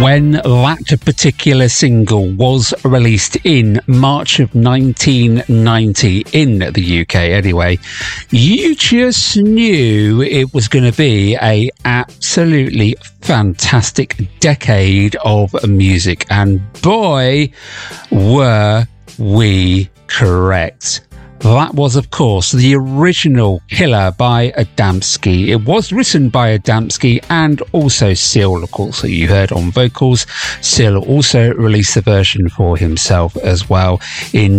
When that particular single was released in March of 1990 in the UK anyway, you just knew it was going to be a absolutely fantastic decade of music, and boy were we correct. That was, of course, the original Killer by Adamski. It was written by Adamski and also Seal, of course, that you heard on vocals. Seal also released the version for himself as well in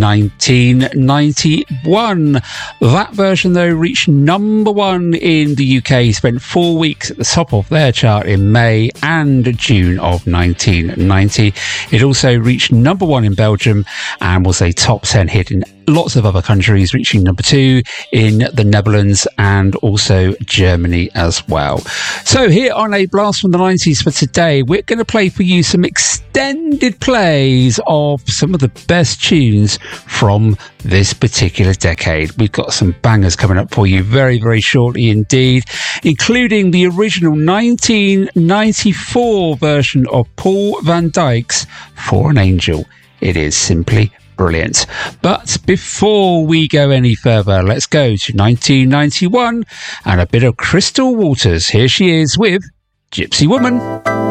1991. That version, though, reached number one in the UK. Spent 4 weeks at the top of their chart in May and June of 1990. It also reached number one in Belgium and was a top 10 hit in lots of other countries, reaching number 2 in the Netherlands and also Germany as well. So here on A Blast from the 90s for today, we're going to play for you some extended plays of some of the best tunes from this particular decade. We've got some bangers coming up for you very, very shortly indeed, including the original 1994 version of Paul van Dyk's For an Angel. It is simply brilliant. But before we go any further, let's go to 1991 and a bit of Crystal Waters. Here she is with Gypsy Woman.